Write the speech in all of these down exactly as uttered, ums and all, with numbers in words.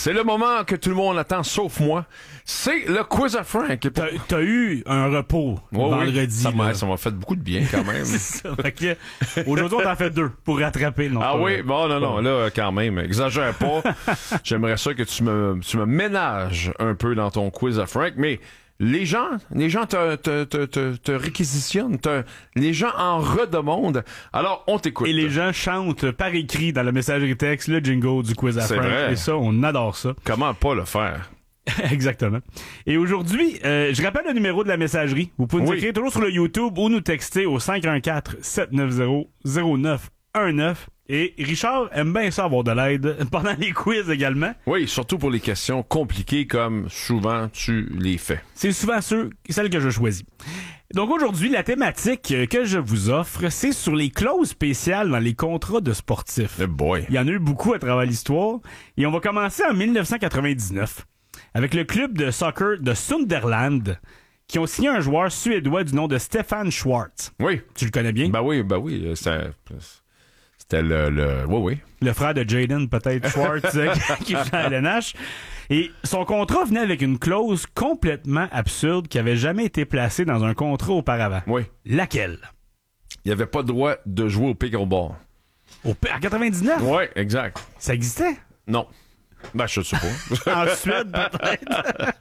C'est le moment que tout le monde attend, sauf moi. C'est le quiz à Frank. T'as, t'as eu un repos oh, vendredi. Oui. Ça, m'a, ça m'a fait beaucoup de bien quand même. C'est ça. Fait que, aujourd'hui, on t'en fait deux pour rattraper. Non, ah pas, oui? Bon, non, non, là, quand même, exagère pas. J'aimerais ça que tu me, tu me ménages un peu dans ton quiz à Frank, mais les gens, les gens te, te, te, te, te réquisitionnent, te, les gens en redemandent. Alors, on t'écoute. Et les gens chantent par écrit dans la messagerie texte le jingle du quiz à C'est Frank. vrai. Et ça, on adore ça. Comment pas le faire? Exactement. Et aujourd'hui, euh, je rappelle le numéro de la messagerie. Vous pouvez nous Oui. écrire toujours sur le YouTube ou nous texter au cinq un quatre, sept neuf zéro, zéro neuf un neuf. Et Richard aime bien ça avoir de l'aide pendant les quiz également. Oui, surtout pour les questions compliquées comme souvent tu les fais. C'est souvent ceux, celles que je choisis. Donc aujourd'hui, la thématique que je vous offre, c'est sur les clauses spéciales dans les contrats de sportifs. Eh boy. Il y en a eu beaucoup à travers l'histoire. Et on va commencer en dix-neuf cent quatre-vingt-dix-neuf avec le club de soccer de Sunderland qui ont signé un joueur suédois du nom de Stefan Schwarz. Oui. Tu le connais bien? Ben oui, ben oui. C'était, c'était le, le... Oui, oui. Le frère de Jaden, peut-être, Schwartz, euh, qui joue à L N H. Et son contrat venait avec une clause complètement absurde qui avait jamais été placée dans un contrat auparavant. Oui. Laquelle? Il n'y avait pas le droit de jouer au pickleball. Au, en quatre-vingt-dix-neuf? Oui, exact. Ça existait? Non. Ben, je sais pas. En Suède, peut-être?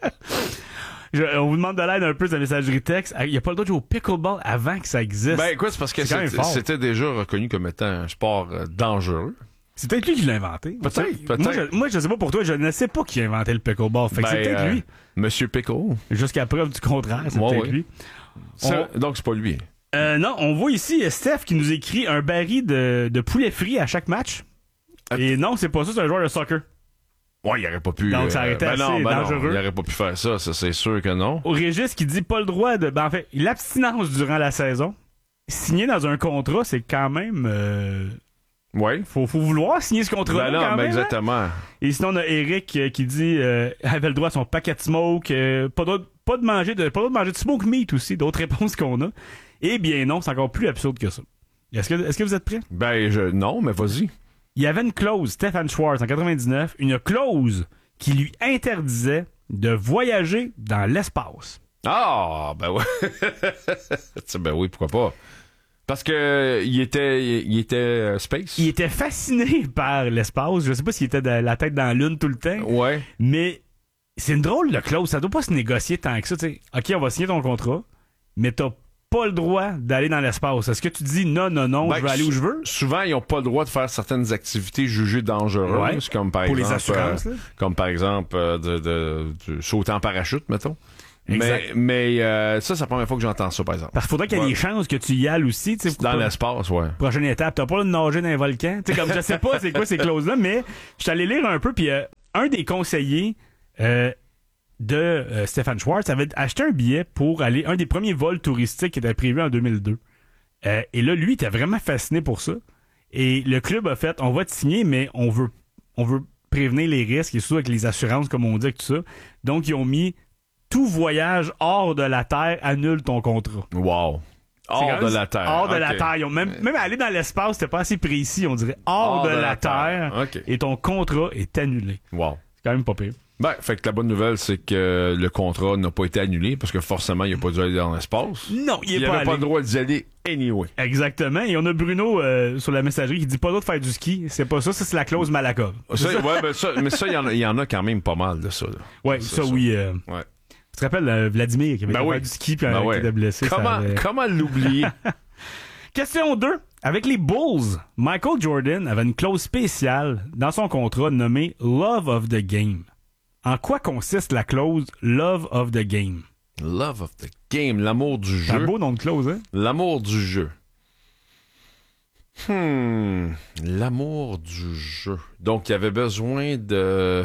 Je, on vous demande de l'aide un peu de la messagerie texte. Il n'y a pas le droit de jouer au pickleball avant que ça existe. Ben, écoute, c'est parce que C'est quand même c'était, fort. c'était déjà reconnu comme étant un sport euh, dangereux. C'est peut-être lui qui l'a inventé. Peut-être, Tu sais, peut-être. Moi je, moi, je sais pas pour toi, je ne sais pas qui a inventé le pickleball. Fait que Ben, c'est peut-être euh, lui. Monsieur Pickle. Jusqu'à preuve du contraire, c'est Ouais, peut-être ouais. lui. Ça, donc, c'est pas lui. Euh, non, on voit ici euh, Steph qui nous écrit un baril de, de poulet frit à chaque match. Att- Et non, c'est pas ça, c'est un joueur de soccer. Ouais, il aurait pas pu. Donc, ça aurait été ben assez non, ben dangereux. non, il aurait pas pu faire ça, ça, c'est sûr que non. Au Régis qui dit pas le droit de... Ben, en fait, l'abstinence durant la saison, signé dans un contrat, c'est quand même... Euh, Ouais. faut, faut vouloir signer ce contrat-là Ben non, quand ben même. hein? exactement. Et sinon, on a Eric euh, qui dit euh, avait le droit à son paquet de smoke, euh, pas, de, pas de manger de pas le droit de manger de smoke meat aussi, d'autres réponses qu'on a. Eh bien non, c'est encore plus absurde que ça. Est-ce que, est-ce que vous êtes prêts? Ben, je, non, mais vas-y. Il y avait une clause, Stefan Schwarz, en quatre-vingt-dix-neuf, une clause qui lui interdisait de voyager dans l'espace. Ah, ben ouais. Tu- ben oui, pourquoi pas. Parce que il était, il était euh, space. Il était fasciné par l'espace. Je sais pas s'il était de la tête dans la lune tout le temps, Ouais. mais c'est une drôle de clause. Ça doit pas se négocier tant que ça. T'sais. OK, on va signer ton contrat, mais t'as pas le droit d'aller dans l'espace. Est-ce que tu dis non, non, non, Ben, je vais aller où je veux? Souvent, ils ont pas le droit de faire certaines activités jugées dangereuses, Ouais. comme par Pour les exemple, assurances, euh, là. comme par exemple euh, de, de, de sauter en parachute, mettons. Exact. Mais, mais euh, ça, c'est la première fois que j'entends ça, par exemple. Parce qu'il faudrait qu'il y ait Ouais. des chances que tu y ailles aussi. T'sais, Dans pour- l'espace, ouais. Prochaine étape, t'as pas le droit de nager dans un volcan. Tu sais, comme je sais pas c'est quoi ces clauses-là, mais je suis allé lire un peu, puis euh, un des conseillers euh, de euh, Stefan Schwarz avait acheté un billet pour aller, un des premiers vols touristiques qui était prévu en deux mille deux. Euh, et là, lui, il était vraiment fasciné pour ça. Et le club a fait, on va te signer, mais on veut, on veut prévenir les risques, et surtout avec les assurances, comme on dit, et tout ça. Donc, ils ont mis tout voyage hors de la Terre annule ton contrat. Wow. C'est Hors quand même- de la Terre. Hors de la Ok. Terre. Ils ont même, même aller dans l'espace, c'était pas assez précis. On dirait hors, de, la, Terre. OK. Et ton contrat est annulé. Wow. C'est quand même pas pire. Ben, fait que la bonne nouvelle, c'est que le contrat n'a pas été annulé parce que forcément, il n'a pas dû aller dans l'espace. Non, il est Il pas n'avait allé. pas le droit d'y aller anyway. Exactement. Et on a Bruno euh, sur la messagerie qui dit pas le droit de faire du ski. C'est pas ça. Ça, c'est la clause Malakoff. Ça, ouais, ben ça, mais ça, il y, en a- il y en a quand même pas mal de ça. Là. Ouais, C'est ça, oui. euh, Ouais. Tu te rappelles euh, Vladimir qui avait Ben fait oui. du ski puis Ben euh, ouais. qui était blessé. ça Comment, avait- comment l'oublier? Question deux. Avec les Bulls, Michael Jordan avait une clause spéciale dans son contrat nommée Love of the Game. En quoi consiste la clause Love of the Game? Love of the game, l'amour du C'est un jeu. beau nom de clause, hein? L'amour du jeu. Hmm. L'amour du jeu. Donc, il y avait besoin de...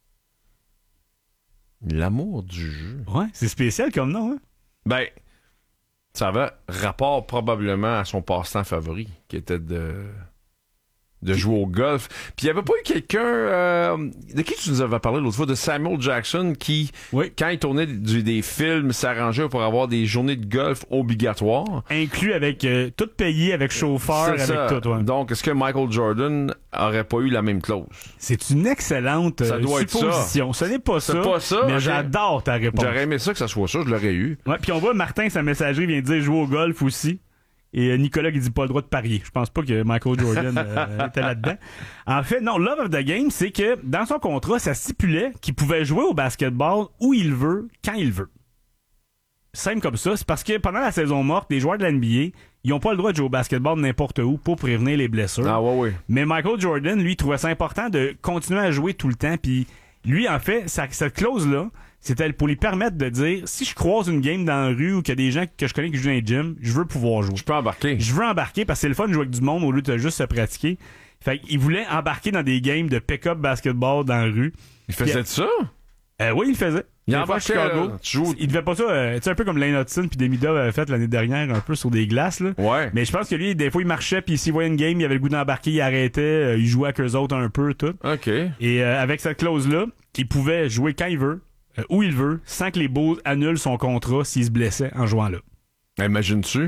L'amour du jeu. Ouais, c'est spécial comme nom, hein? Ben, ça avait rapport probablement à son passe-temps favori, qui était de... de jouer au golf. Puis il n'y avait pas eu quelqu'un... Euh, de qui tu nous avais parlé l'autre fois? De Samuel Jackson qui, oui. quand il tournait du, des films, s'arrangeait pour avoir des journées de golf obligatoires. Inclus avec... Euh, tout payé avec chauffeur, avec ça. tout. Ouais. Donc, est-ce que Michael Jordan aurait pas eu la même clause? C'est une excellente ça doit supposition. Être ça. Ce n'est pas C'est ça, pas ça, mais okay. j'adore ta réponse. J'aurais aimé ça que ça soit ça, je l'aurais eu. Ouais, puis on voit Martin, sa messagerie, vient de dire jouer au golf aussi. Et Nicolas qui dit pas le droit de parier. Je pense pas que Michael Jordan euh, était là-dedans. En fait, non, Love of the Game, c'est que dans son contrat, ça stipulait qu'il pouvait jouer au basketball où il veut, quand il veut. Simple comme ça. C'est parce que pendant la saison morte, les joueurs de l'N B A, ils ont pas le droit de jouer au basketball n'importe où pour prévenir les blessures. Ah ouais, ouais. Mais Michael Jordan, lui, trouvait ça important de continuer à jouer tout le temps. Puis lui, en fait, sa, cette clause-là, c'était pour lui permettre de dire, si je croise une game dans la rue ou qu'il y a des gens que je connais qui jouent dans les gyms, je veux pouvoir jouer. Je peux embarquer. Je veux embarquer parce que c'est le fun de jouer avec du monde au lieu de juste se pratiquer. Fait qu'il voulait embarquer dans des games de pick-up basketball dans la rue. Il faisait Puis, ça? Euh, oui, il le faisait. Il il embarquait à Chicago. Tu joues... Il devait pas ça, euh, tu sais, un peu comme Lane Hudson puis Demida avait fait l'année dernière, un peu sur des glaces, là. Ouais. Mais je pense que lui, des fois, il marchait puis s'il voyait une game, il avait le goût d'embarquer, il arrêtait, euh, il jouait avec eux autres un peu, tout. OK. Et euh, avec cette clause-là, il pouvait jouer quand il veut, euh, où il veut, sans que les Bulls annulent son contrat s'il se blessait en jouant là. Imagines-tu?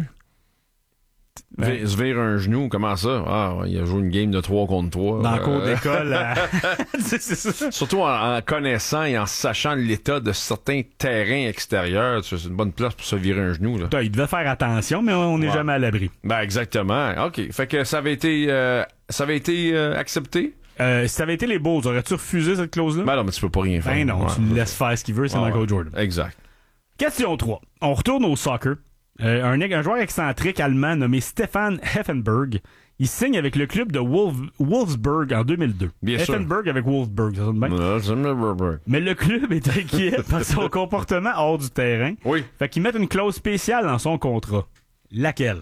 Ben, se vire un genou, comment ça? Ah, ouais, il a joué une game de trois contre trois. Dans euh... le cours d'école. À... c'est, c'est ça. Surtout en, en connaissant et en sachant l'état de certains terrains extérieurs. C'est une bonne place pour se virer un genou. Là. Putain, il devait faire attention, mais on n'est ouais. jamais à l'abri. Ben exactement. OK. Fait que ça avait été, euh, ça avait été euh, accepté? Euh, si ça avait été les Bulls, aurais-tu refusé cette clause-là? Ben non, mais tu peux pas rien faire. Ben non, ouais. tu le laisses faire ce qu'il veut, c'est ouais, Michael ouais. Jordan. Exact. Question trois. On retourne au soccer. Euh, un, un joueur excentrique allemand nommé Stefan Effenberg, il signe avec le club de Wolf, Wolfsburg en deux mille deux. Bien Effenberg sûr. Avec Wolfsburg, ça sonne bien. Non, mais le club est inquiet par son comportement hors du terrain. Oui. Fait qu'ils mettent une clause spéciale dans son contrat. Laquelle?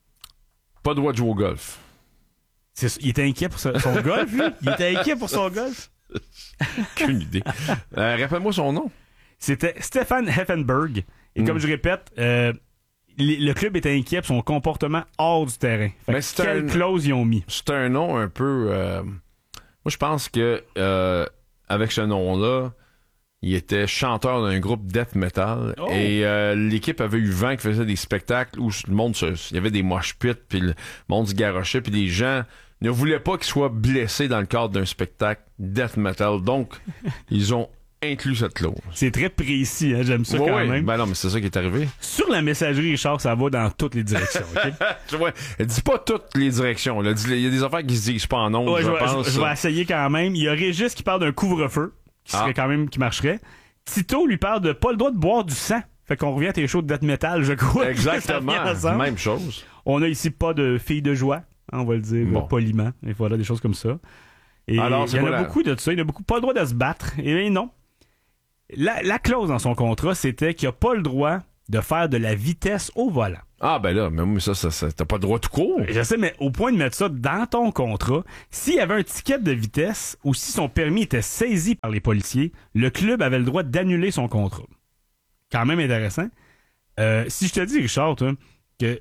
Pas de droit de jouer au golf. C'est, il était inquiet pour son, son golf, lui? Il était inquiet pour son golf? Aucune idée. Euh, rappelle-moi son nom. C'était Stefan Effenberg. Et mm. comme je répète, euh, le club était inquiet pour son comportement hors du terrain. Fait que quelle un, clause ils ont mis? C'est un nom un peu... Euh, moi, je pense que euh, avec ce nom-là, il était chanteur d'un groupe death metal. Oh. Et euh, l'équipe avait eu vent qui faisait des spectacles où le monde se, il y avait des mosh pits, puis le monde se garochait, puis les gens ne voulaient pas qu'il soit blessé dans le cadre d'un spectacle death metal. Donc, ils ont inclus cette clause. C'est très précis, hein? J'aime ça ouais, quand ouais. même. Ben non, mais c'est ça qui est arrivé. Sur la messagerie, Richard, ça va dans toutes les directions. Okay? Tu vois, elle dit pas toutes les directions. Là. Il y a des affaires qui se disent pas en ondes, ouais, je, je, pense. Je, je vais essayer quand même. Il y a Régis qui parle d'un couvre-feu, qui serait ah. quand même, qui marcherait. Tito lui parle de pas le droit de boire du sang. Fait qu'on revient à tes shows de death metal, je crois. Exactement. Même chose. On a ici pas de filles de joie, on va le dire bon. poliment. Et voilà, des choses comme ça. Et alors, il y en a la... beaucoup de ça. Il y en a beaucoup pas le droit de se battre. Et bien non. La, la clause dans son contrat, c'était qu'il n'a pas le droit de faire de la vitesse au volant. Ah, ben là, mais ça, ça, ça t'as pas le droit tout court. Je sais, mais au point de mettre ça dans ton contrat, s'il y avait un ticket de vitesse ou si son permis était saisi par les policiers, le club avait le droit d'annuler son contrat. Quand même intéressant. Euh, si je te dis, Richard, toi, que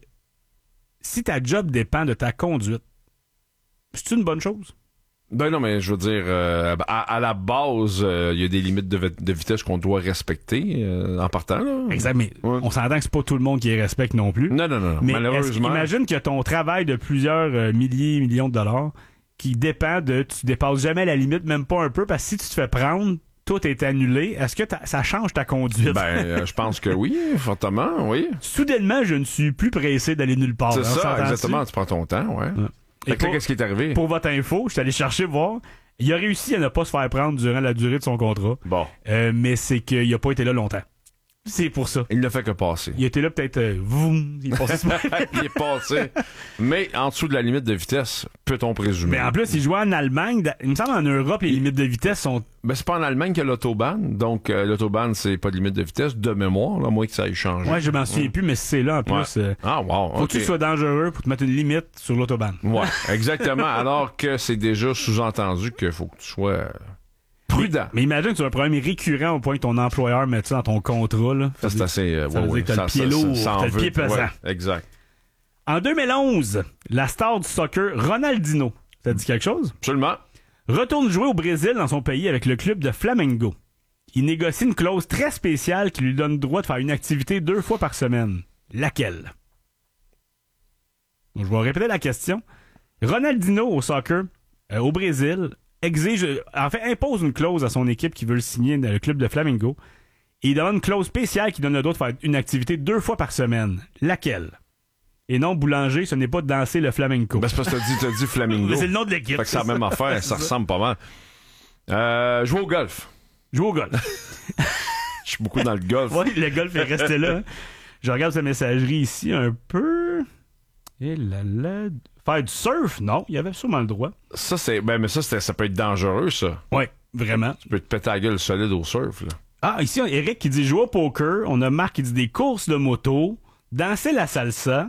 si ta job dépend de ta conduite, c'est une bonne chose? Ben non, mais je veux dire, euh, à, à la base, il euh, y a des limites de, de vitesse qu'on doit respecter euh, en partant. Là. Exact, mais ouais. on s'entend que c'est pas tout le monde qui les respecte non plus. Non, non, non, mais malheureusement. Imagine que ton travail de plusieurs euh, milliers, millions de dollars qui dépend de... Tu dépasses jamais la limite, même pas un peu, parce que si tu te fais prendre, tout est annulé. Est-ce que ça change ta conduite? Ben, euh, je pense que oui, fortement, oui. Soudainement, je ne suis plus pressé d'aller nulle part. C'est hein, ça, exactement. Tu prends ton temps, ouais. ouais. Fait que là, qu'est-ce qui est arrivé? Pour votre info, je suis allé chercher voir. Il a réussi à ne pas se faire prendre durant la durée de son contrat. Bon. Euh, mais c'est qu'il n'a pas été là longtemps. C'est pour ça. Il ne fait que passer. Il était là peut-être... Euh, vroom, il est passé. Il est passé. Mais en dessous de la limite de vitesse, peut-on présumer? Mais en plus, il jouait en Allemagne. Il me semble en Europe, les limites de vitesse sont... Ben, c'est pas en Allemagne qu'il y a l'autobahn. Donc, euh, l'autobahn, c'est pas de limite de vitesse de mémoire, là, moins que ça ait changé. Ouais, je m'en souviens ouais. plus, mais c'est là en plus. Ouais. Euh, ah, wow. Faut okay. que tu sois dangereux pour te mettre une limite sur l'autobahn. Ouais, exactement. Alors que c'est déjà sous-entendu qu'il faut que tu sois... Euh, prudent. Mais, mais imagine que tu as un problème récurrent au point que ton employeur met ça dans ton contrat. Là. Ça, c'est assez... Euh, ça ouais, veut ouais, dire que t'as ça, le pied ça, lourd, ça, t'as le pied pesant. Ouais, exact. En deux mille onze, la star du soccer, Ronaldinho, Ça dit quelque chose? Absolument. Retourne jouer au Brésil dans son pays avec le club de Flamengo. Il négocie une clause très spéciale qui lui donne le droit de faire une activité deux fois par semaine. Laquelle? Donc, je vais répéter la question. Ronaldinho au soccer, euh, au Brésil, exige, en fait, impose une clause à son équipe qui veut le signer dans le club de Flamengo. Et il donne une clause spéciale qui donne le droit de faire une activité deux fois par semaine. Laquelle? Et non, boulanger, ce n'est pas de danser le flamenco. Ben, c'est parce que t'as dit, t'as dit Flamingo. C'est le nom de l'équipe. Fait que c'est la même affaire, ça ressemble pas mal. Euh, jouer au golf. Jouer au golf. Je suis beaucoup dans le golf. Oui, le golf est resté là. Je regarde sa messagerie ici un peu. Et là là. Faire du surf? Non, il y avait sûrement le droit. Ça, c'est. Ben, mais ça, c'est, ça peut être dangereux, ça. Oui, vraiment. Tu peux te péter la gueule solide au surf, là. Ah, ici, on a Eric qui dit jouer au poker. On a Marc qui dit des courses de moto. Danser la salsa.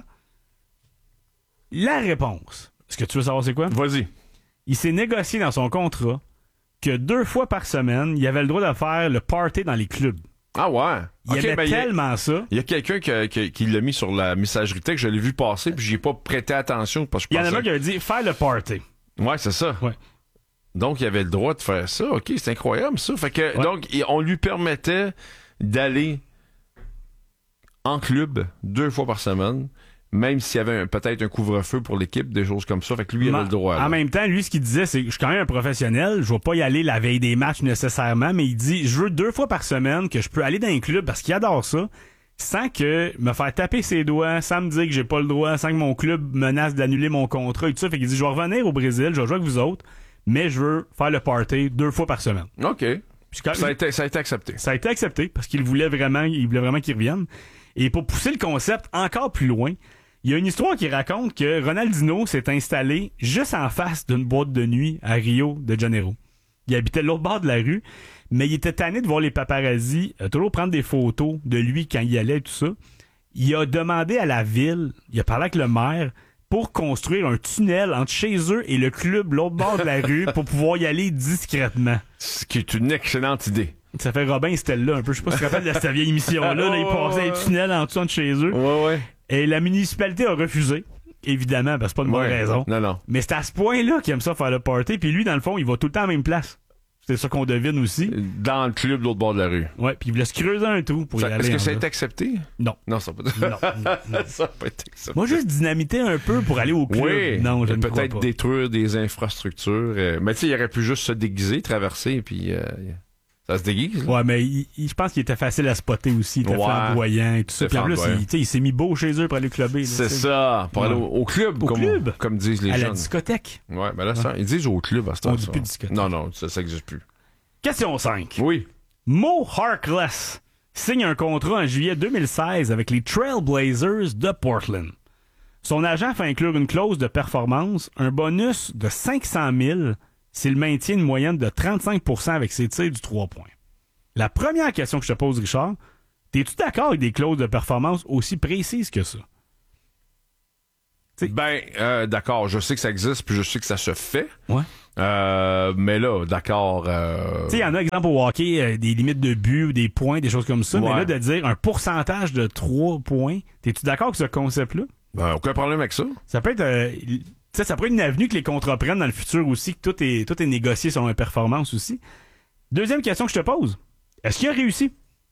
La réponse. Est-ce que tu veux savoir c'est quoi? Vas-y. Il s'est négocié dans son contrat que deux fois par semaine, il avait le droit de faire le party dans les clubs. Ah ouais? Il okay, aimait ben, tellement il y a, ça. Il y a quelqu'un qui, qui, qui l'a mis sur la messagerie texte, je l'ai vu passer, puis j'y ai pas prêté attention parce que je Il y en a pensais... un qui a dit faire le party. Ouais, c'est ça. Ouais. Donc, il avait le droit de faire ça. OK, c'est incroyable, ça. Fait que, Ouais. donc, on lui permettait d'aller en club deux fois par semaine, même s'il y avait un- peut-être un couvre-feu pour l'équipe, des choses comme ça. Fait que lui, il avait Ma- le droit. là. En même temps, lui, ce qu'il disait, c'est que je suis quand même un professionnel, je vais pas y aller la veille des matchs nécessairement, mais il dit, je veux deux fois par semaine que je peux aller dans un club parce qu'il adore ça, sans que me faire taper ses doigts, sans me dire que j'ai pas le droit, sans que mon club menace d'annuler mon contrat et tout ça. Fait qu'il dit, je vais revenir au Brésil, je vais jouer avec vous autres, mais je veux faire le party deux fois par semaine. OK. Puis quand- Ça a été, ça a été accepté. Ça a été accepté parce qu'il voulait vraiment, il voulait vraiment qu'il revienne. Et pour pousser le concept encore plus loin, il y a une histoire qui raconte que Ronaldinho s'est installé juste en face d'une boîte de nuit à Rio de Janeiro. Il habitait de l'autre bord de la rue, mais il était tanné de voir les paparazzis euh, toujours prendre des photos de lui quand il y allait et tout ça. Il a demandé à la ville, il a parlé avec le maire pour construire un tunnel entre chez eux et le club de l'autre bord de la rue pour pouvoir y aller discrètement. Ce qui est une excellente idée. Ça fait Robin Stella un peu. Je sais pas si tu te rappelles de cette vieille émission-là. Là, il passait un tunnel en dessous de chez eux. Ouais, ouais. Et la municipalité a refusé. Évidemment, parce que c'est pas une bonne Ouais. raison. Non, non. Mais c'est à ce point-là qu'il aime ça faire le party. Puis lui, dans le fond, il va tout le temps à la même place. C'est ça qu'on devine aussi. Dans le club de l'autre bord de la rue. Ouais, puis il voulait se creuser un trou pour y Ça- aller. Est-ce que en ça a bas. été accepté? Non. Non, ça n'a pas Non, non, non. ça a pas été accepté. Moi, juste dynamiter un peu pour aller au club. Oui, Non, je ne crois peut-être pas. détruire des infrastructures. euh, mais tu sais, il aurait pu juste se déguiser, traverser, puis euh, ça se déguise. là. Ouais, mais il- il- je pense qu'il était facile à spotter aussi. Il était Ouais. flamboyant et tout ça. C'était Puis en plus, flamboyant. il, tu sais, il s'est mis beau chez eux pour aller clubber. là, C'est tu sais. ça, pour aller Ouais. au, au club, Au comme, club. comme disent les À la jeunes. discothèque. Ouais, ben là, ça, ils disent au club à ce On temps dit plus discothèque. Non, non, ça, ça existe plus. Question cinq. Oui. Mo Harkless signe un contrat en juillet deux mille seize avec les Trailblazers de Portland. Son agent fait inclure une clause de performance, un bonus de cinq cent mille s'il maintient une moyenne de trente-cinq pour cent avec ses tirs du trois points. La première question que je te pose, Richard, es-tu d'accord avec des clauses de performance aussi précises que ça? T'sais- Ben, euh, d'accord, je sais que ça existe, puis je sais que ça se fait. Ouais. Euh, mais là, d'accord. Euh... Tu sais, il y en a, exemple, au hockey, euh, des limites de but, des points, des choses comme ça. Mais Ouais. là, de dire un pourcentage de trois points, es-tu d'accord avec ce concept-là? Ben, aucun problème avec ça. Ça peut être, euh, tu sais, ça pourrait être une avenue que les contrats prennent dans le futur aussi, que tout est, tout est négocié selon une performance aussi. Deuxième question que je te pose. Est-ce qu'il a réussi?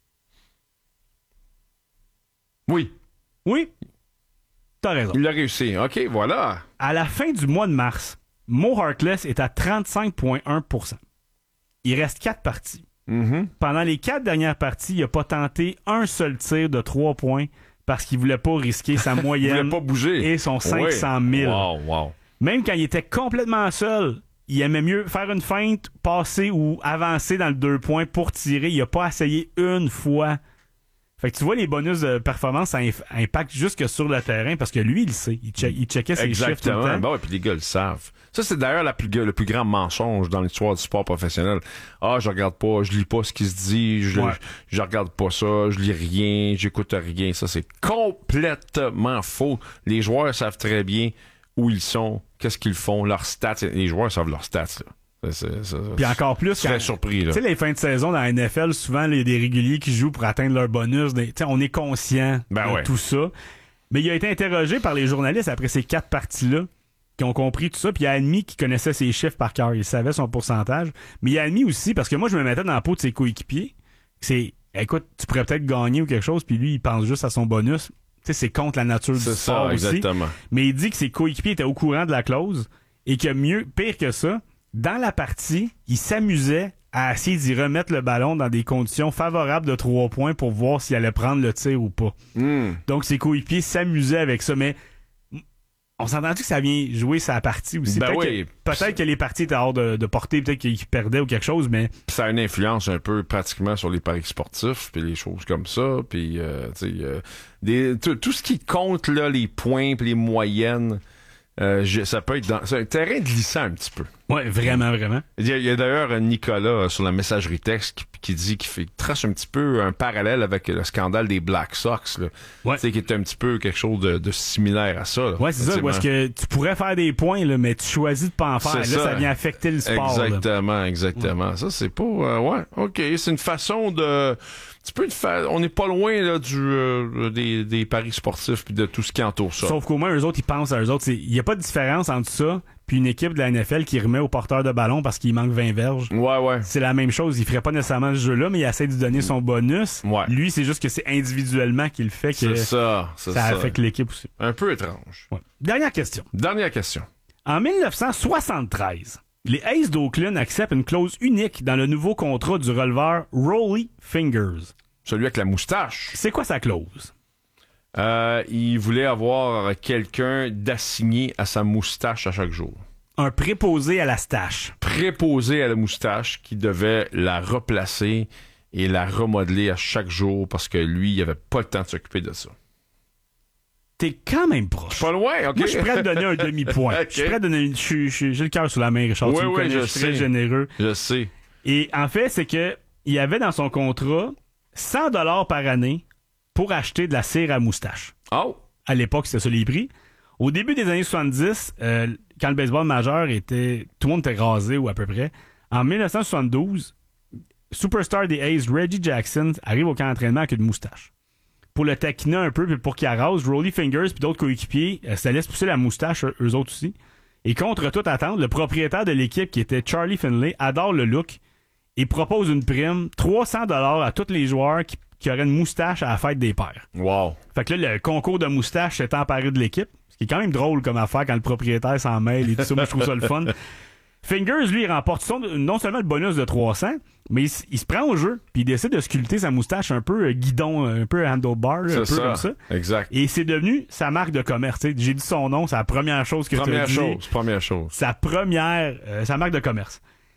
Oui, Oui. T'as raison. il l'a réussi. OK, voilà. À la fin du mois de mars, Mo Harkless est à trente-cinq virgule un pour cent. Il reste quatre parties. Mhm. Pendant les quatre dernières parties, il n'a pas tenté un seul tir de trois points parce qu'il voulait pas risquer sa Il voulait moyenne pas bouger. et son cinq cent mille. Wow, wow. Même quand il était complètement seul, il aimait mieux faire une feinte, passer ou avancer dans le deux points pour tirer. Il a pas essayé une fois. Fait que tu vois, les bonus de performance, ça inf- impacte juste que sur le terrain parce que lui, il le sait. Il, check- il checkait ses chiffres tout Exactement. le temps. Ben ouais, puis les gars le savent. Ça, c'est d'ailleurs la plus, le plus grand mensonge dans l'histoire du sport professionnel. Ah, je regarde pas, je lis pas ce qui se dit, je, Ouais. je, je regarde pas ça, je lis rien, j'écoute rien. Ça, c'est complètement faux. Les joueurs savent très bien où ils sont, qu'est-ce qu'ils font, leurs stats. Les joueurs savent leurs stats, là. C'est, c'est, c'est, Puis encore plus, je serais quand- surpris, là. tu sais, les fins de saison dans la N F L, souvent, il y a des réguliers qui jouent pour atteindre leur bonus. Des- tu sais, on est conscient Ben de ouais. tout ça. Mais il a été interrogé par les journalistes après ces quatre parties-là, qui ont compris tout ça, puis il a admis qu'il connaissait ses chiffres par cœur, il savait son pourcentage, mais il a admis aussi, parce que moi je me mettais dans la peau de ses coéquipiers, c'est, écoute, tu pourrais peut-être gagner ou quelque chose, puis lui il pense juste à son bonus, tu sais, c'est contre la nature c'est du ça, sport aussi, exactement. mais il dit que ses coéquipiers étaient au courant de la clause, et que mieux, pire que ça, dans la partie, il s'amusait à essayer d'y remettre le ballon dans des conditions favorables de trois points pour voir s'il allait prendre le tir ou pas. Mm. Donc, ses coéquipiers s'amusaient avec ça. Mais on s'entend-tu que ça vient jouer sa partie aussi? Ben peut-être, oui. que, peut-être que les parties étaient hors de, de portée, peut-être qu'ils perdaient ou quelque chose, mais... Ça a une influence un peu pratiquement sur les paris sportifs, puis les choses comme ça, puis euh, tu sais, euh, des- tout tout ce qui compte, là, les points, puis les moyennes... Euh, je- ça peut être dans c'est un terrain glissant un petit peu. Ouais, vraiment, vraiment. Il y a, il y a d'ailleurs Nicolas euh, sur la messagerie texte qui, qui dit qu'il fait trace un petit peu un parallèle avec le scandale des Black Sox, là. Ouais. Tu sais, qui est un petit peu quelque chose de, de similaire à ça. Là. Ouais, c'est ça, parce que tu pourrais faire des points, là, mais tu choisis de pas en faire. Là, C'est ça. ça. vient affecter le sport. là. Exactement, exactement. Ouais. Ça, c'est pas... euh, ouais, OK. C'est une façon de... Tu peux fa... On n'est pas loin là, du, euh, des, des paris sportifs puis de tout ce qui entoure ça. Sauf qu'au moins, eux autres, ils pensent à eux autres. Il n'y a pas de différence entre ça puis une équipe de la N F L qui remet au porteur de ballon parce qu'il manque vingt verges. Ouais, ouais. C'est la même chose. Il ferait pas nécessairement ce jeu-là, mais il essaie de lui donner son bonus. Ouais. Lui, c'est juste que c'est individuellement qu'il le fait que C'est ça, c'est ça ça. affecte l'équipe aussi. Un peu étrange. Ouais. Dernière question. Dernière question. En dix-neuf cent soixante-treize, les Aces d'Oakland acceptent une clause unique dans le nouveau contrat du releveur Rollie Fingers. Celui avec la moustache. C'est quoi sa clause? Euh, il voulait avoir quelqu'un d'assigné à sa moustache à chaque jour. Un préposé à la stache. Préposé à la moustache qui devait la replacer et la remodeler à chaque jour parce que lui, il avait pas le temps de s'occuper de ça. T'es quand même proche. Pas loin, OK? Moi, je suis prêt à te donner un demi-point. Ok. Je suis prêt à donner... je suis- je suis- J'ai le cœur sur la main, Richard. Oui, tu me oui, connais, je je suis très sais. généreux. Je sais. Et en fait, c'est que il y avait dans son contrat cent dollars par année pour acheter de la cire à moustache. Oh! À l'époque, c'était ça les prix. Au début des années soixante-dix, euh, quand le baseball majeur était... Tout le monde était rasé, ou à peu près. En dix-neuf cent soixante-douze, superstar des A's, Reggie Jackson, arrive au camp d'entraînement avec une moustache. Pour le taquiner un peu, puis pour qu'il arrase, Rollie Fingers puis d'autres coéquipiers, euh, ça laisse pousser la moustache, eux, eux autres aussi. Et contre toute attente, le propriétaire de l'équipe, qui était Charlie Finlay, adore le look et propose une prime, trois cents dollars à tous les joueurs qui, qui auraient une moustache à la fête des pères. Wow. Fait que là, le concours de moustache s'est emparé de l'équipe, ce qui est quand même drôle comme affaire quand le propriétaire s'en mêle et tout ça. Moi, je trouve ça le fun. Fingers, lui, il remporte son, non seulement le bonus de trois cents, mais il, s- il se prend au jeu, puis il décide de sculpter sa moustache un peu euh, guidon, un peu handlebar, un C'est peu ça. comme ça. Exact. Et c'est devenu sa marque de commerce. T'sais. J'ai dit son nom, c'est la première chose que tu Première as dit. chose, première chose. Sa première, euh, sa marque de commerce.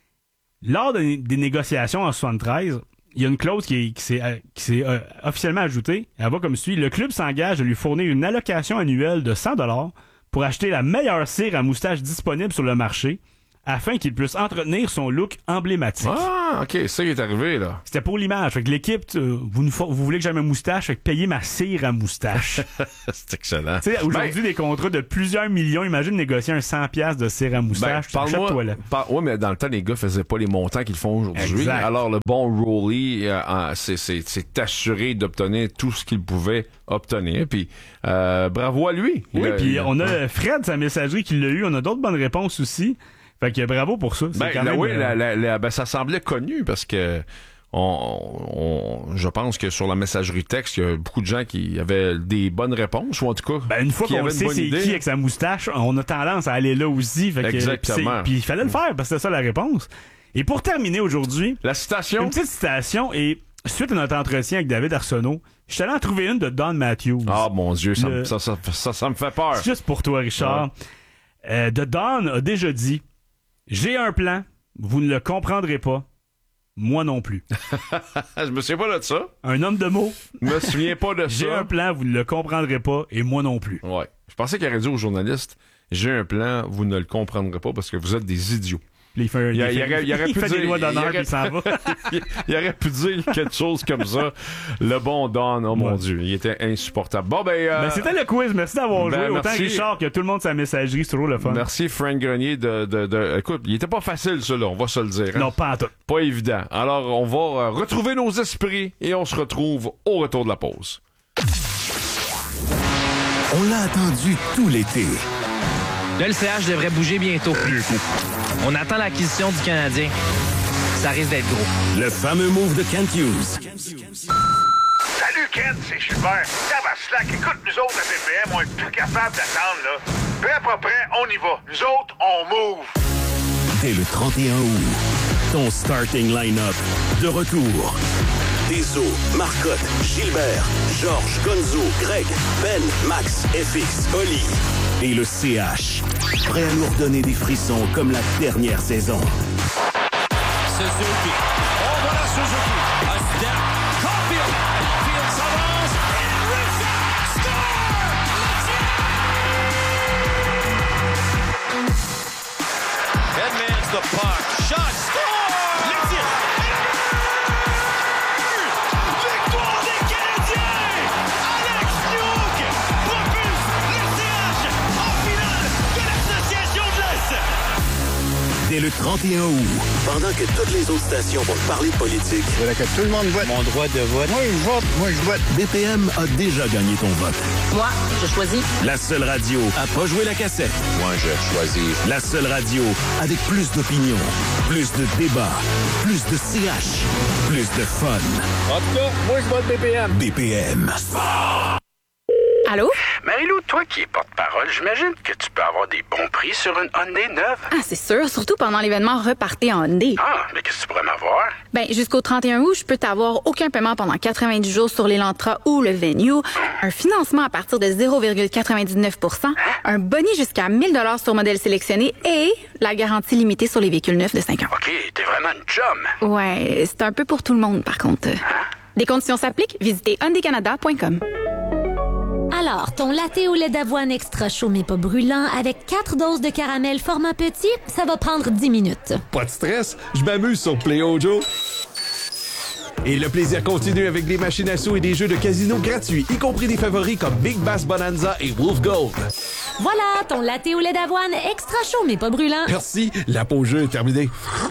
Lors de- des négociations en soixante-treize, il y a une clause qui, est- qui s'est, euh, qui s'est euh, officiellement ajoutée. Elle va comme suit. Le club s'engage à lui fournir une allocation annuelle de cent dollars pour acheter la meilleure cire à moustache disponible sur le marché afin qu'il puisse entretenir son look emblématique. Ah, OK, c'est ça qui est arrivé, là. C'était pour l'image. Fait que l'équipe, euh, vous, nous fa- vous voulez que j'aie ma moustache, fait que payez ma cire à moustache. C'est excellent. Tu sais, aujourd'hui, des contrats de plusieurs millions, imagine négocier un cent piastres de cire à Ben, moustache. parle-moi. Achète-toi là. par- ouais, mais dans le temps, les gars faisaient pas les montants qu'ils font aujourd'hui. Exact. Alors, le bon Rollie euh, en- c'est, c'est, c'est assuré d'obtenir tout ce qu'il pouvait obtenir. Puis, euh, bravo à lui. Oui, Il a- puis il a- on a Fred, sa messagerie, qui l'a eu. On a d'autres bonnes réponses aussi. Fait que bravo pour ça. C'est Ben, quand là, même, oui, euh, la- la- la- ben, ça semblait connu parce que on, on- je pense que sur la messagerie texte, il y a beaucoup de gens qui avaient des bonnes réponses, ou en tout cas, ben, une fois qui qu'on avaient une sait bonne c'est idée. qui avec sa moustache, on a tendance à aller là aussi. Fait que, Exactement. puis c'est- Puis il fallait le faire parce que c'était ça la réponse. Et pour terminer aujourd'hui, La citation. une petite citation et suite à notre entretien avec David Arsenault, je suis allé en trouver une de Don Matthews. Ah, mon Dieu, ça, Le- ça, ça, ça, ça me fait peur. Juste pour toi, Richard. Euh, de Don a déjà dit: j'ai un plan, vous ne le comprendrez pas. Moi non plus. Je me souviens pas de ça. Un homme de mots. Je me souviens pas de J'ai ça. un plan, vous ne le comprendrez pas, et moi non plus. Ouais. Je pensais qu'il aurait dit aux journalistes, j'ai un plan, vous ne le comprendrez pas parce que vous êtes des idiots. Puis il fait, Il, a- il il fait- aurait, il aurait il pu fait dire, des doigts d'honneur, il puis il s'en va. il, il aurait pu dire quelque chose comme ça. Le bon Don, oh mon Ouais. Dieu, il était insupportable. Bon, ben, euh, Ben, c'était le quiz. Merci d'avoir ben, joué. Autant merci. Richard que tout le monde sa messagerie. C'est toujours le fun. merci Frank Grenier de, de, de- écoute, il était pas facile, ça, là, on va se le dire. hein. Non, pas en tout. Pas évident. Alors, on va euh, retrouver nos esprits et on se retrouve au retour de la pause. On l'a attendu tout l'été. Là, le C H devrait bouger bientôt. Bientôt. On attend l'acquisition du Canadien. Ça risque d'être gros. Le fameux move de Kent Hughes. Salut Kent, c'est Gilbert. Tabarnak, écoute, nous autres à B P M, on est plus capable d'attendre, là. Prêt pas prêt, on y va. Nous autres, on move. Dès le trente et un août, ton starting line-up de retour. Deso, Marcotte, Gilbert, Georges, Gonzo, Greg, Ben, Max, F X, Oli et le C H. Prêt à nous redonner des frissons comme la dernière saison. Suzuki. Oh, voilà Suzuki. A step. Caulfield. Caulfield s'avance. Et Russo score! Edmonds the puck. Shot. Score! Le tir. Victoire des Canadiens! Alex Newhook propulse le C H en finale de l'Association de l'Est. Dès le trente et un août, pendant que toutes les autres stations vont parler de politique, Je voudrais que tout le monde vote. Mon droit de vote. Moi, je vote. Moi, je vote. B P M a déjà gagné ton vote. Moi, je choisis. La seule radio à pas jouer la cassette. Moi, je choisis. La seule radio avec plus d'opinion, plus de débats, plus de C H, plus de fun. En tout cas, moi, je vote B P M. B P M. Allô? Marie-Lou, toi qui es porte-parole, j'imagine que tu peux avoir des bons prix sur une Hyundai neuve. Ah, c'est sûr, surtout pendant l'événement Repartez en Hyundai. Ah, mais qu'est-ce que tu pourrais m'avoir? Ben, jusqu'au trente et un août, je peux t'avoir aucun paiement pendant quatre-vingt-dix jours sur l'Elantra ou le Venue, un financement à partir de zéro virgule quatre-vingt-dix-neuf pour cent, un boni jusqu'à mille dollars sur modèle sélectionné et la garantie limitée sur les véhicules neufs de cinq ans. OK, t'es vraiment une chum. Ouais, c'est un peu pour tout le monde, par contre. Des conditions s'appliquent, visitez hyundai canada point com. Alors, ton latte au lait d'avoine extra chaud mais pas brûlant avec quatre doses de caramel format petit, ça va prendre dix minutes. Pas de stress, je m'amuse sur Play-O-Joe. Et le plaisir continue avec des machines à sous et des jeux de casino gratuits, y compris des favoris comme Big Bass Bonanza et Wolf Gold. Voilà, ton latte au lait d'avoine extra chaud mais pas brûlant. Merci, la pause jeu est terminée.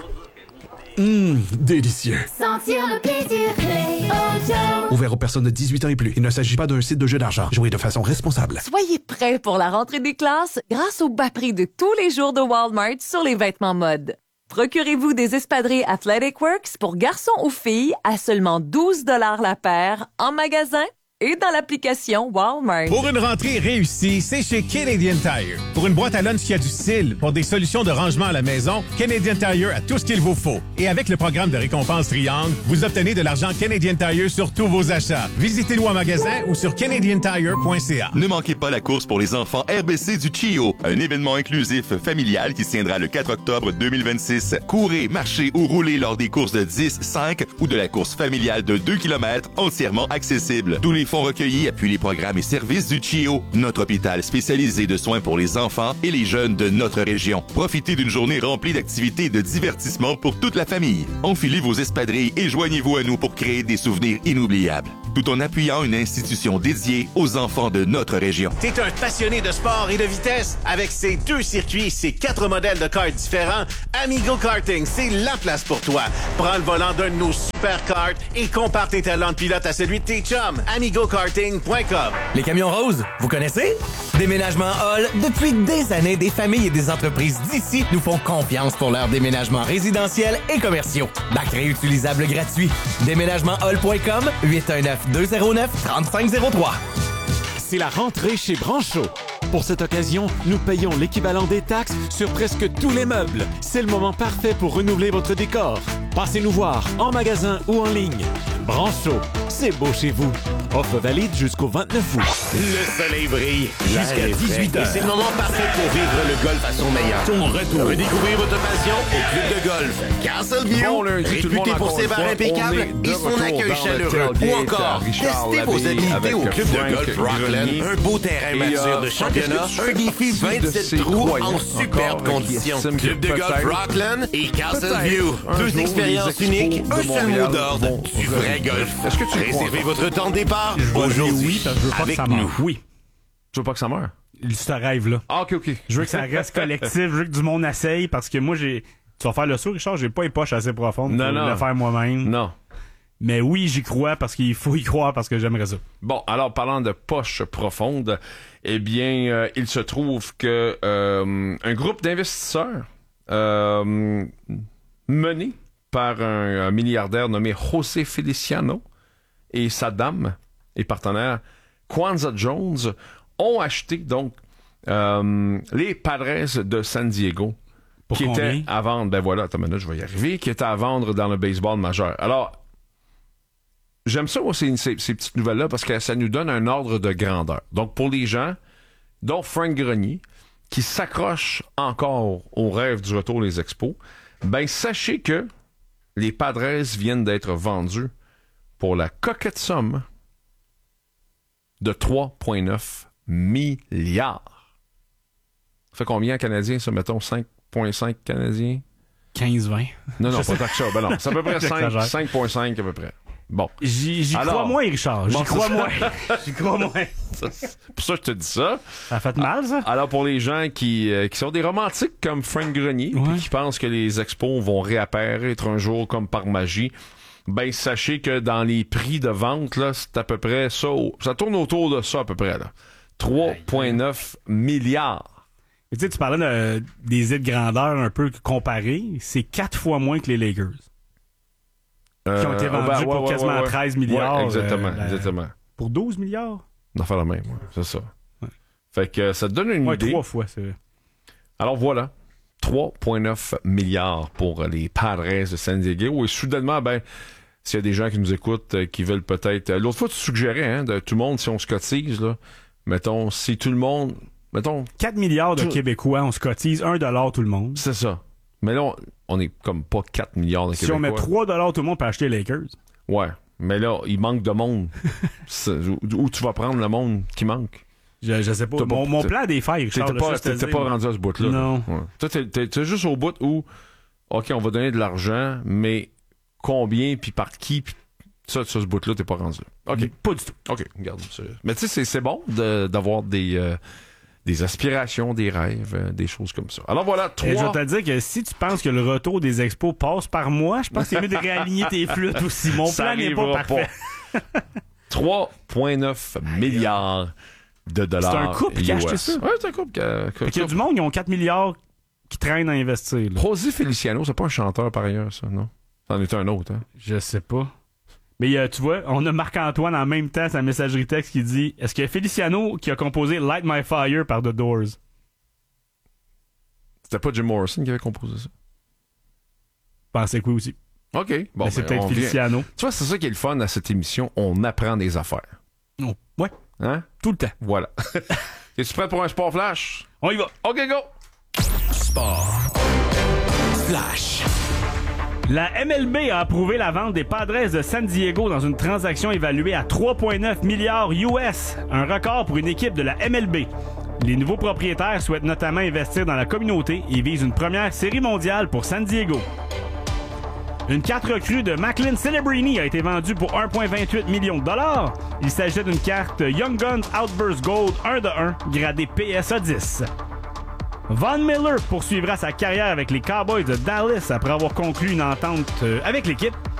Hum, délicieux. Sentir le plaisir Play-O-Joe. Ouvert aux personnes de dix-huit ans et plus. Il ne s'agit pas d'un site de jeu d'argent. Jouez de façon responsable. Soyez prêts pour la rentrée des classes grâce au bas prix de tous les jours de Walmart sur les vêtements mode. Procurez-vous des espadrilles Athletic Works pour garçons ou filles à seulement douze dollars la paire en magasin et dans l'application Walmart. Pour une rentrée réussie, c'est chez Canadian Tire. Pour une boîte à lunch qui a du style, pour des solutions de rangement à la maison, Canadian Tire a tout ce qu'il vous faut. Et avec le programme de récompense Triangle, vous obtenez de l'argent Canadian Tire sur tous vos achats. Visitez-nous en magasin ou sur canadian tire point c a. Ne manquez pas la course pour les enfants R B C du C H I O, un événement inclusif familial qui se tiendra le quatre octobre deux mille vingt-six. Courez, marchez ou roulez lors des courses de dix, cinq ou de la course familiale de deux kilomètres entièrement accessible. Tous les fonds recueillis appuient les programmes et services du C H I O, notre hôpital spécialisé de soins pour les enfants et les jeunes de notre région. Profitez d'une journée remplie d'activités et de divertissement pour toute la famille. Enfilez vos espadrilles et joignez-vous à nous pour créer des souvenirs inoubliables, tout en appuyant une institution dédiée aux enfants de notre région. T'es un passionné de sport et de vitesse? Avec ses deux circuits, ses quatre modèles de karts différents, Amigo Karting, c'est la place pour toi. Prends le volant d'un de nos super karts et compare tes talents de pilote à celui de tes chums. amigo karting point com. Les camions roses, vous connaissez? Déménagement Hall, depuis des années, des familles et des entreprises d'ici nous font confiance pour leurs déménagements résidentiels et commerciaux. Bac réutilisable gratuit. déménagement hall point com, huit un neuf, deux zéro neuf, trois cinq zéro trois. C'est la rentrée chez Branchot. Pour cette occasion, nous payons l'équivalent des taxes sur presque tous les meubles. C'est le moment parfait pour renouveler votre décor. Passez nous voir en magasin ou en ligne. Branchot, c'est beau chez vous. Offre valide jusqu'au vingt-neuf août. Le soleil brille Jusqu'à dix-huit heures. Et c'est le moment parfait pour vivre le golf à son meilleur. Ton retour. Redécouvrez votre passion au club de golf Castleview. Bon lundi, tout le monde, réputé pour encore ses une bars fois, impeccables on est de et son retour accueil dans chaleureux. le Ou encore, Richard testez vos Labbé habilités avec au club Frank de golf Rockland. Grenier. Un beau terrain Et, mature euh, de Frank, championnat. est-ce que tu Un fais défi partie de vingt-sept ces trous croyants en superbes encore, conditions. qui estiment Club que de golf peut-être- Rockland et Castleview. Peut-être un Deux jour, expériences les expos uniques, de un seul Montréal mot d'ordre, vont du vrai golf. Est-ce que tu y crois Réservez encore? votre temps de départ Je vais dire aujourd'hui oui, parce que je veux pas que avec ça meure. nous. Oui. Tu veux pas que ça meure? Ce rêve-là. Ah, ok, ok. Je veux que ça reste collectif, je veux que du monde essaye parce que moi, j'ai. Tu vas faire le saut, Richard, j'ai pas les poches assez profondes Non, pour non. le faire moi-même. Non. Mais oui, j'y crois parce qu'il faut y croire parce que j'aimerais ça. Bon, alors parlant de poche profonde, eh bien, euh, il se trouve que euh, un groupe d'investisseurs euh, mené par un, un milliardaire nommé José Feliciano et sa dame et partenaire Kwanza Jones ont acheté donc euh, les Padres de San Diego. Pour qui combien? étaient à vendre, ben voilà, attends une minute, je vais y arriver, qui étaient à vendre dans le baseball majeur. Alors, j'aime ça, moi, ces, ces, ces petites nouvelles-là, parce que ça nous donne un ordre de grandeur. Donc, pour les gens, dont Frank Grenier, qui s'accrochent encore au rêve du retour des Expos, ben, sachez que les Padres viennent d'être vendus pour la coquette somme de trois virgule neuf milliards. Ça fait combien Canadiens, ça, mettons, cinq virgule cinq Canadiens? quinze vingt. Non, non, Je pas tant que ça. Ben non, c'est à peu près cinq virgule cinq à peu près. Bon. J'y, j'y Alors, crois moins, Richard. J'y bon, crois ça- moins. J'y crois moins. Ça, c'est pour ça que je te dis ça. Ça a fait mal, ça? Alors, pour les gens qui, euh, qui sont des romantiques comme Frank Grenier, puis qui pensent que les expos vont réapparaître un jour comme par magie, ben, sachez que dans les prix de vente, là, c'est à peu près ça. au- Ça tourne autour de ça, à peu près, là. trois virgule neuf milliards. Et tu sais, tu parlais de, des aides grandeur un peu comparées. C'est quatre fois moins que les Lakers. Qui ont été Euh, vendus ben, ouais, pour ouais, quasiment ouais, ouais. treize milliards. Ouais, exactement, euh, la- exactement. Pour douze milliards? On va faire la même, ouais, c'est ça. Fait que euh, ça te donne une Ouais, idée. trois fois, c'est vrai. Alors voilà, trois virgule neuf milliards pour les Padres de San Diego. Et soudainement, ben, s'il y a des gens qui nous écoutent, euh, qui veulent peut-être... euh, L'autre fois, tu suggérais, hein, de tout le monde, si on se cotise, là, mettons, si tout le monde... Mettons... quatre milliards de tout- Québécois, on se cotise un dollar tout le monde. C'est ça. Mais là, on, on est comme pas quatre milliards de Si Québécois. on met trois dollars tout le monde pour acheter les Lakers. Ouais, mais là, il manque de monde. C'est- où, où tu vas prendre le monde qui manque? Je, je sais pas. T'as Mon, mon t'es- plan des failles, Richard. T'étais là, pas, ça, je te t'étais dis, pas moi. rendu à ce bout-là. Non. là. Ouais. Toi, t'es, t'es- t'es juste au bout où, OK, on va donner de l'argent, mais combien, puis par qui, puis ça, ça, ce bout-là, t'es pas rendu là. OK. Pas du tout. OK, regarde. c'est- Mais tu sais, c'est, c'est bon de- d'avoir des, euh, des aspirations, des rêves, euh, des choses comme ça. Alors voilà, trois... Et je vais te dire que si tu penses que le retour des expos passe par moi, je pense que c'est mieux de réaligner tes flûtes aussi. Mon Ça plan n'est pas arrivera parfait. trois virgule neuf milliards de dollars. C'est un couple qui a U S. acheté ça. Ouais, c'est un couple qui a... Fait qu'il y a du monde, ils ont quatre milliards qui traînent à investir. Là. José Feliciano, c'est pas un chanteur par ailleurs, ça, non? C'en est un autre, hein? Je sais pas. Mais euh, tu vois, on a Marc-Antoine en même temps sa messagerie texte qui dit « Est-ce qu'il y a Feliciano qui a composé Light My Fire par The Doors? » C'était pas Jim Morrison qui avait composé ça? Je pensais que oui aussi. OK. Bon, Mais c'est ben, peut-être on Feliciano. vient- Tu vois, c'est ça qui est le fun à cette émission. On apprend des affaires. Oh, ouais. Hein? Tout le temps. Voilà. Es-tu prêt pour un sport flash? On y va. OK, go! Sport flash. La M L B a approuvé la vente des Padres de San Diego dans une transaction évaluée à trois virgule neuf milliards U S, un record pour une équipe de la M L B. Les nouveaux propriétaires souhaitent notamment investir dans la communauté et visent une première série mondiale pour San Diego. Une carte recrue de Macklin Celebrini a été vendue pour un virgule vingt-huit millions de dollars. Il s'agit d'une carte Young Guns Outburst Gold un de un, gradée P S A dix. Von Miller poursuivra sa carrière avec les Cowboys de Dallas après avoir conclu une entente euh, avec l'équipe.